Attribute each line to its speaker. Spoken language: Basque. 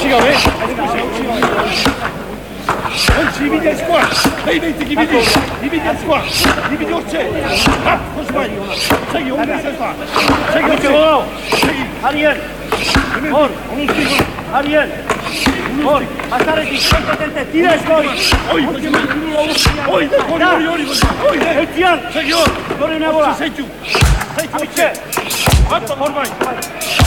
Speaker 1: 시간 왜? Divide squat, dai 20 divide squat, divide orce, koş bay, çek yolu ses var, çek orce,
Speaker 2: Ariel, or, Ariel, or, pasare di 70, tira scuoli,
Speaker 1: oy,
Speaker 2: Etian,
Speaker 1: çek yol,
Speaker 2: Torre una bola,
Speaker 1: sei giù, atto ormai,